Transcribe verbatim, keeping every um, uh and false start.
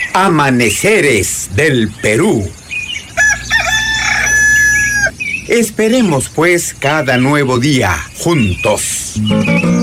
Amaneceres del Perú. Esperemos pues cada nuevo día juntos.